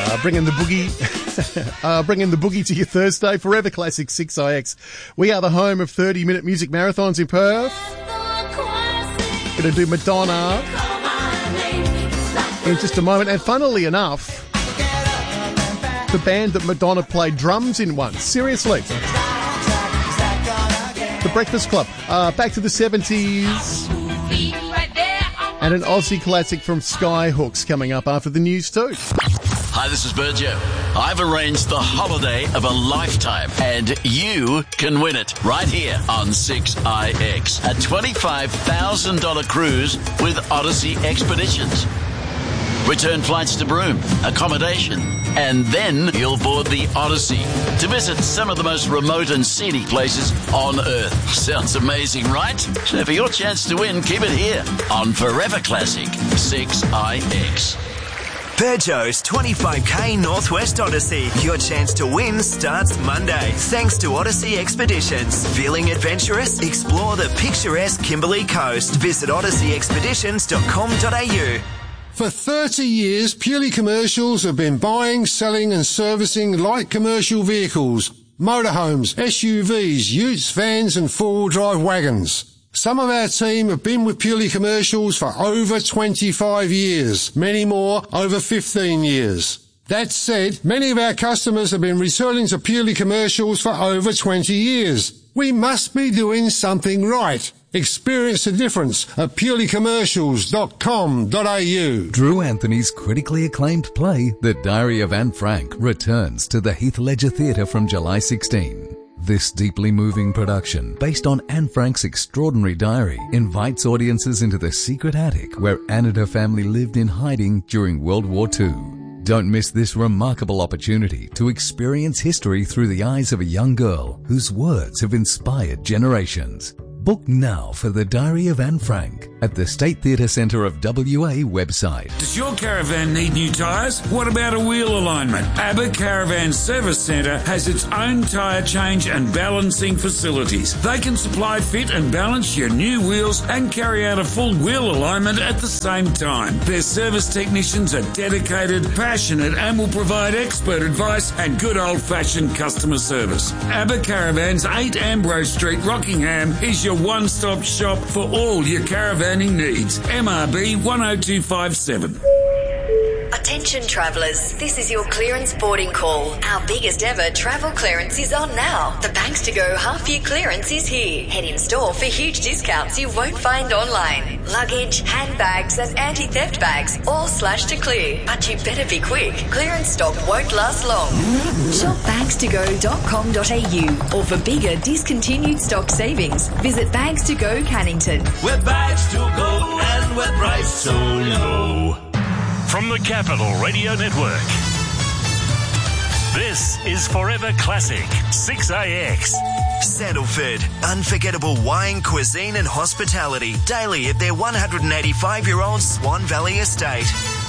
Bringing the boogie to your Thursday. Forever Classic 6IX. We are the home of 30-minute music marathons in Perth. Going to do Madonna in just a moment. And funnily enough, the band that Madonna played drums in once. Seriously. The Breakfast Club. Back to the 70s. And an Aussie classic from Skyhooks coming up after the news too. Hi, this is Berjo. I've arranged the holiday of a lifetime, and you can win it right here on 6IX. A $25,000 cruise with Odyssey Expeditions. Return flights to Broome, accommodation, and then you'll board the Odyssey to visit some of the most remote and scenic places on Earth. Sounds amazing, right? So for your chance to win, keep it here on Forever Classic 6IX. Berjo's 25k Northwest Odyssey. Your chance to win starts Monday. Thanks to Odyssey Expeditions. Feeling adventurous? Explore the picturesque Kimberley Coast. Visit odysseyexpeditions.com.au. For 30 years, Purely Commercials have been buying, selling and servicing light commercial vehicles, motorhomes, SUVs, utes, vans and four-wheel drive wagons. Some of our team have been with Purely Commercials for over 25 years, many more over 15 years. That said, many of our customers have been returning to Purely Commercials for over 20 years. We must be doing something right. Experience the difference at purelycommercials.com.au. Drew Anthony's critically acclaimed play, The Diary of Anne Frank, returns to the Heath Ledger Theatre from July 16. This deeply moving production, based on Anne Frank's extraordinary diary, invites audiences into the secret attic where Anne and her family lived in hiding during World War II. Don't miss this remarkable opportunity to experience history through the eyes of a young girl whose words have inspired generations. Book now for The Diary of Anne Frank at the State Theatre Centre of WA website. Does your caravan need new tyres? What about a wheel alignment? ABBA Caravan Service Centre has its own tyre change and balancing facilities. They can supply, fit and balance your new wheels and carry out a full wheel alignment at the same time. Their service technicians are dedicated, passionate and will provide expert advice and good old-fashioned customer service. ABBA Caravans, 8 Ambrose Street, Rockingham is your one-stop shop for all your caravanning needs. MRB 10257. Attention travellers, this is your clearance boarding call. Our biggest ever travel clearance is on now. The Banks to Go half-year clearance is here. Head in store for huge discounts you won't find online. Luggage, handbags and anti-theft bags all slashed to clear. But you better be quick. Clearance stock won't last long. Shop bagstogo.com.au or for bigger discontinued stock savings, visit Bags to Go Cannington. We're Bags to Go and we're priced so low. From the Capital Radio Network, this is Forever Classic 6AX. Sandalford, unforgettable wine, cuisine and hospitality daily at their 185-year-old Swan Valley estate.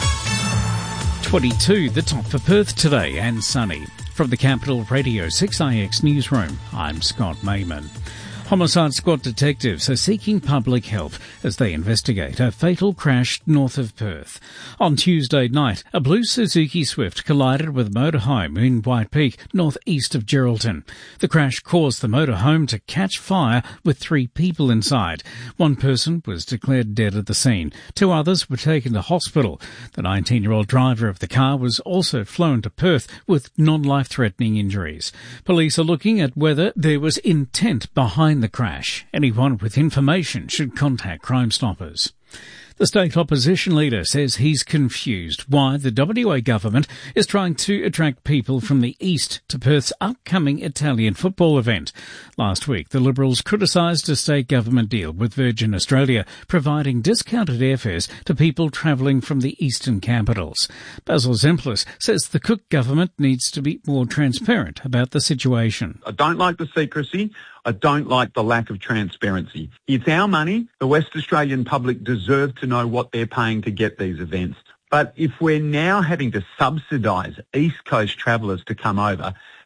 22, the top for Perth today, and sunny. From the Capital Radio 6IX newsroom, I'm Scott Mayman. Homicide Squad detectives are seeking public help as they investigate a fatal crash north of Perth. On Tuesday night, a blue Suzuki Swift collided with a motorhome in White Peak, northeast of Geraldton. The crash caused the motorhome to catch fire with 3 people inside. One person was declared dead at the scene. 2 others were taken to hospital. The 19-year-old driver of the car was also flown to Perth with non-life-threatening injuries. Police are looking at whether there was intent behind the crash. Anyone with information should contact Crime Stoppers. The state opposition leader says he's confused why the WA government is trying to attract people from the east to Perth's upcoming Italian football event. Last week, the Liberals criticised a state government deal with Virgin Australia, providing discounted airfares to people travelling from the eastern capitals. Basil Zemplis says the Cook government needs to be more transparent about the situation. I don't like the secrecy. I don't like the lack of transparency. It's our money. The West Australian public deserve to know what they're paying to get these events. But if we're now having to subsidise East Coast travellers to come over,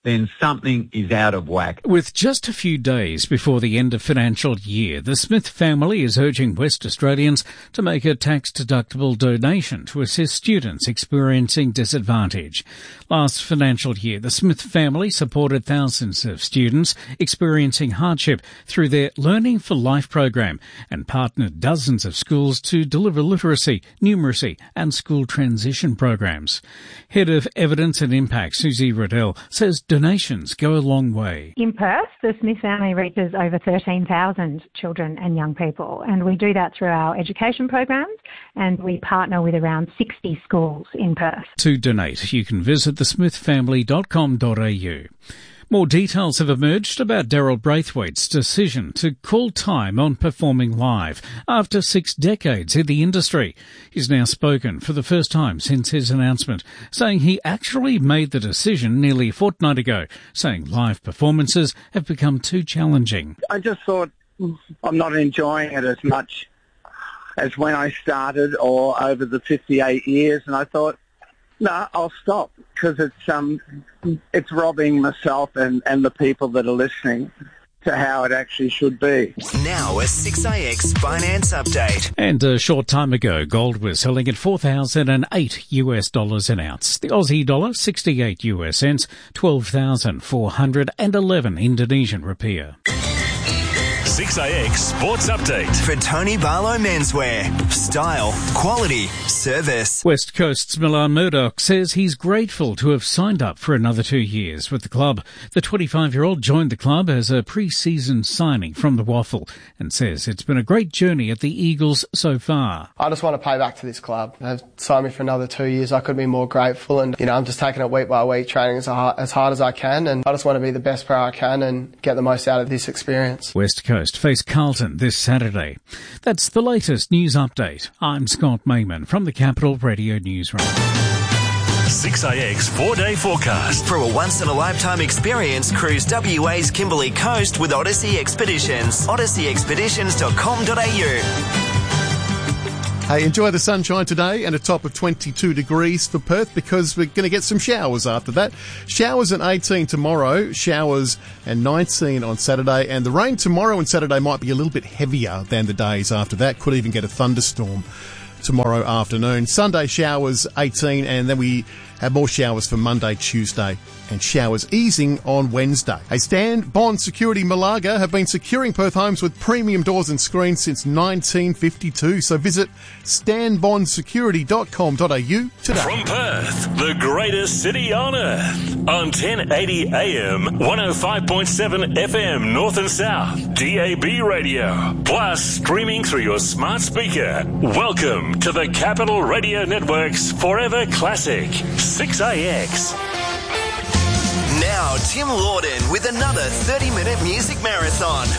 then something is out of whack. With just a few days before the end of financial year, the Smith family is urging West Australians to make a tax-deductible donation to assist students experiencing disadvantage. Last financial year, the Smith family supported thousands of students experiencing hardship through their Learning for Life program and partnered dozens of schools to deliver literacy, numeracy and school transition programs. Head of Evidence and Impact, Susie Riddell, says donations go a long way. In Perth, the Smith family reaches over 13,000 children and young people, and we do that through our education programs, and we partner with around 60 schools in Perth. To donate, you can visit thesmithfamily.com.au. More details have emerged about Daryl Braithwaite's decision to call time on performing live after 6 decades in the industry. He's now spoken for the first time since his announcement, saying he actually made the decision nearly a fortnight ago, saying live performances have become too challenging. I just thought I'm not enjoying it as much as when I started or over the 58 years, and I thought, no, I'll stop because it's robbing myself and the people that are listening to how it actually should be. Now a 6IX finance update. And a short time ago, gold was selling at $4,008 an ounce. The Aussie dollar, 68 US cents, 12,411 Indonesian rupiah. 6IX Sports Update. For Tony Barlow Menswear. Style, quality, service. West Coast's Milan Murdoch says he's grateful to have signed up for another 2 years with the club. The 25-year-old joined the club as a pre-season signing from the Waffle and says it's been a great journey at the Eagles so far. I just want to pay back to this club. They've signed me for another 2 years. I could be more grateful, and I'm just taking it week by week, training as hard as I can, and I just want to be the best player I can and get the most out of this experience. West Coast face Carlton this Saturday. That's the latest news update. I'm Scott Mayman from the Capital Radio Newsroom. 6IX 4-day forecast. For a once-in-a-lifetime experience, cruise WA's Kimberley Coast with Odyssey Expeditions. odysseyexpeditions.com.au. Hey, enjoy the sunshine today and a top of 22 degrees for Perth because we're going to get some showers after that. Showers at 18 tomorrow, showers and 19 on Saturday, and the rain tomorrow and Saturday might be a little bit heavier than the days after that. Could even get a thunderstorm tomorrow afternoon. Sunday showers 18, and then we have more showers for Monday, Tuesday, and showers easing on Wednesday. Hey, Stan Bond Security Malaga have been securing Perth homes with premium doors and screens since 1952. So visit stanbondsecurity.com.au today. From Perth, the greatest city on earth. On 1080 AM, 105.7 FM North and South, DAB radio. Plus streaming through your smart speaker. Welcome to the Capital Radio Network's Forever Classic, 6IX. Now, Tim Lawden with another 30-minute music marathon.